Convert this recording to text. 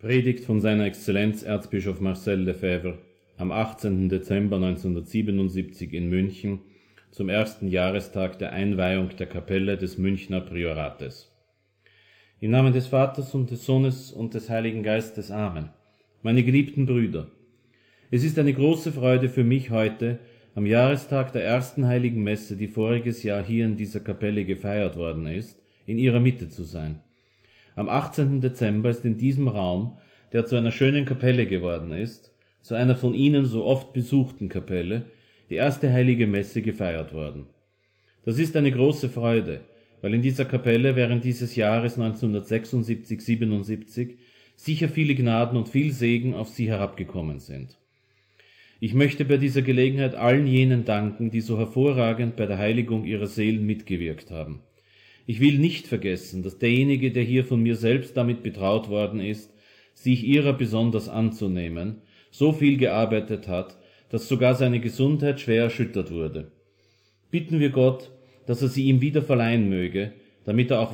Predigt von seiner Exzellenz Erzbischof Marcel Lefebvre am 18. Dezember 1977 in München zum ersten Jahrestag der Einweihung der Kapelle des Münchner Priorates. Im Namen des Vaters und des Sohnes und des Heiligen Geistes. Amen. Meine geliebten Brüder, es ist eine große Freude für mich heute, am Jahrestag der ersten Heiligen Messe, die voriges Jahr hier in dieser Kapelle gefeiert worden ist, in ihrer Mitte zu sein. Am 18. Dezember ist in diesem Raum, der zu einer schönen Kapelle geworden ist, zu einer von Ihnen so oft besuchten Kapelle, die erste Heilige Messe gefeiert worden. Das ist eine große Freude, weil in dieser Kapelle während dieses Jahres 1976/77 sicher viele Gnaden und viel Segen auf Sie herabgekommen sind. Ich möchte bei dieser Gelegenheit allen jenen danken, die so hervorragend bei der Heiligung ihrer Seelen mitgewirkt haben. Ich will nicht vergessen, dass derjenige, der hier von mir selbst damit betraut worden ist, sich ihrer besonders anzunehmen, so viel gearbeitet hat, dass sogar seine Gesundheit schwer erschüttert wurde. Bitten wir Gott, dass er sie ihm wieder verleihen möge, damit er auch